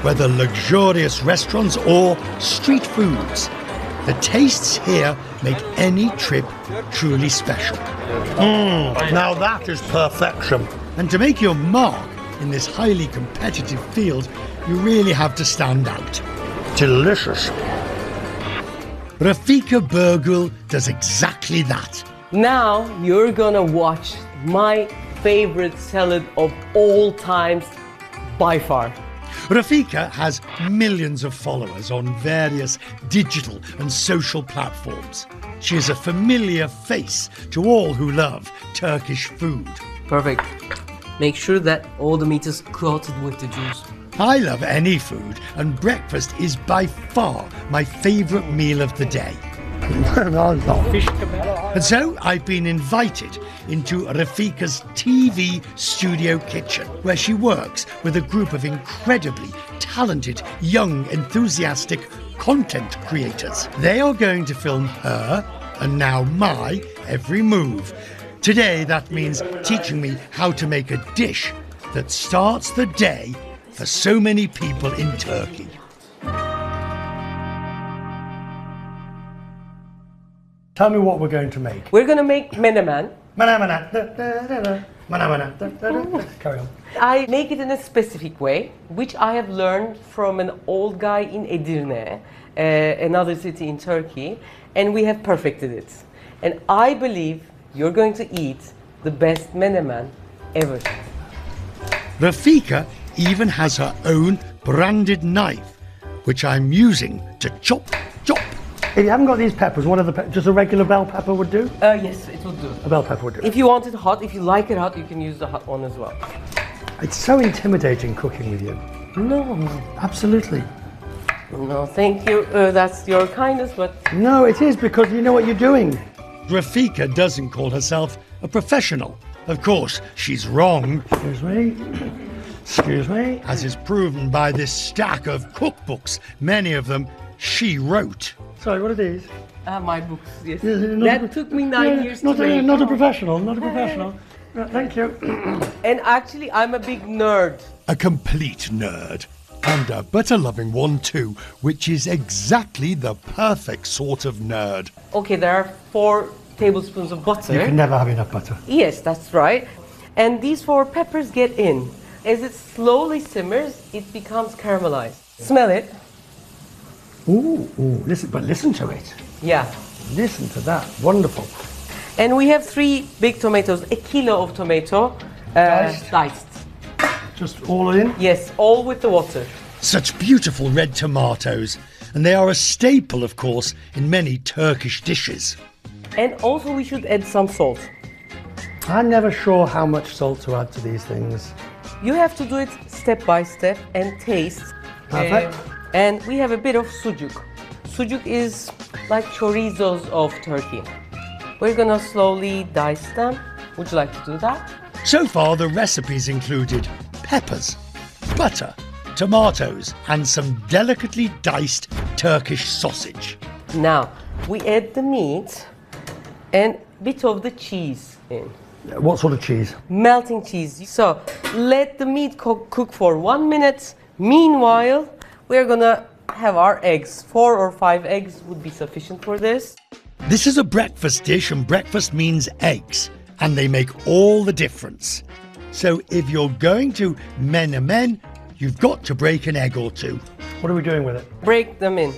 whether luxurious restaurants or street foods. The tastes here make any trip truly special. Now that is perfection. And to make your mark in this highly competitive field, you really have to stand out. Delicious. Rafika Birgul does exactly that. Now you're gonna watch my favorite salad of all times by far. Rafika has millions of followers on various digital and social platforms. She is a familiar face to all who love Turkish food. Perfect. Make sure that all the meat is coated with the juice. I love any food, and breakfast is by far my favourite meal of the day. And so I've been invited into Rafika's TV studio kitchen, where she works with a group of incredibly talented, young, enthusiastic content creators. They are going to film her, and now my, every move. Today that means teaching me how to make a dish that starts the day for so many people in Turkey. Tell me what we're going to make. We're gonna make menemen. Carry on. I make it in a specific way, which I have learned from an old guy in Edirne, another city in Turkey, and we have perfected it. And I believe you're going to eat the best menemen ever. Rafika even has her own branded knife, which I'm using to chop. If you haven't got these peppers, what are the just a regular bell pepper would do? Yes, it will do. A bell pepper would do. If you want it hot, if you like it hot, you can use the hot one as well. It's so intimidating cooking with you. No, Absolutely. no, thank you. That's your kindness, but No, it is because you know what you're doing. Rafika doesn't call herself a professional. Of course, she's wrong, Excuse me. Excuse me. as is proven by this stack of cookbooks, many of them she wrote. Sorry, what are these? my books, yes. Not That a- took me 9 years not to a, make. Not a professional, not a professional. Right, thank you. And actually, I'm a big nerd. A complete nerd. And a butter-loving one too, which is exactly the perfect sort of nerd. Okay, there are 4 tablespoons of butter. You can never have enough butter. Yes, that's right. And these 4 peppers get in. As it slowly simmers, it becomes caramelized. Smell it. Ooh, listen to it. Yeah. Listen to that. Wonderful. And we have 3 big tomatoes, a kilo of tomato, diced. Just all in. Yes, all with the water. Such beautiful red tomatoes, and they are a staple, of course, in many Turkish dishes. And also we should add some salt. I'm never sure how much salt to add to these things. You have to do it step by step and taste. Perfect. And we have a bit of sucuk. Sucuk is like chorizos of Turkey. We're gonna slowly dice them. Would you like to do that? So far, the recipes included peppers, butter, tomatoes, and some delicately diced Turkish sausage. Now, we add the meat and a bit of the cheese in. What sort of cheese? Melting cheese. So, let the meat cook for 1 minute. Meanwhile, we're gonna have our eggs. 4 or 5 eggs would be sufficient for this. This is a breakfast dish, and breakfast means eggs, and they make all the difference. So if you're going to menemen, you've got to break an egg or two. What are we doing with it? Break them in.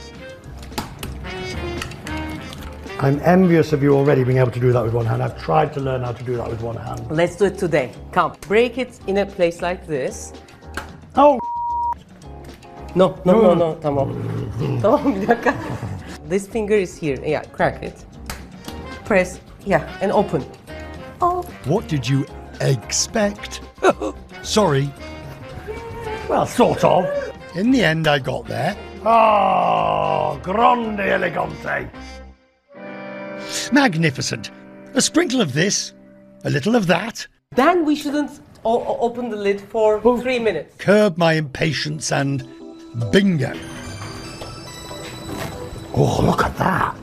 I'm envious of you already being able to do that with one hand. I've tried to learn how to do that with one hand. Let's do it today. Come, break it in a place like this. Oh! No, tamam. Tamam, bir dakika. This finger is here. Yeah, crack it. Press, yeah, and open. Oh. What did you expect? Sorry. Well, sort of. In the end, I got there. Oh, grande elegante. Magnificent. A sprinkle of this, a little of that. Then we shouldn't open the lid for 3 minutes. Curb my impatience and bingo. Oh, look at that.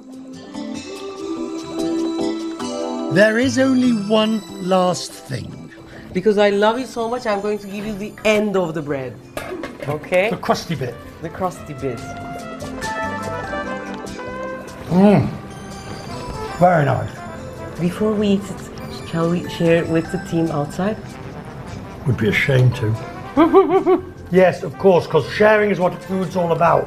There is only one last thing. Because I love you so much, I'm going to give you the end of the bread. Okay. The crusty bit. The crusty bit. Very nice. Before we eat it, shall we share it with the team outside? Would be a shame to. Yes, of course, because sharing is what food's all about.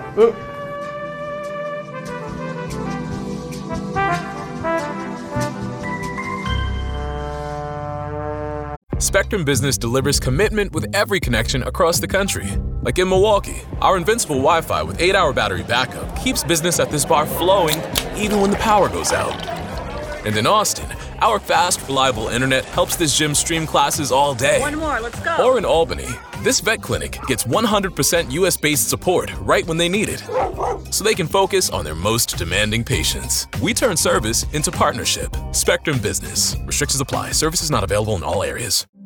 Spectrum Business delivers commitment with every connection across the country. Like in Milwaukee, our invincible Wi-Fi with 8-hour battery backup keeps business at this bar flowing even when the power goes out. And in Austin, our fast, reliable internet helps this gym stream classes all day. One more, let's go. Or in Albany, this vet clinic gets 100% US-based support right when they need it, so they can focus on their most demanding patients. We turn service into partnership. Spectrum Business. Restrictions apply. Services not available in all areas.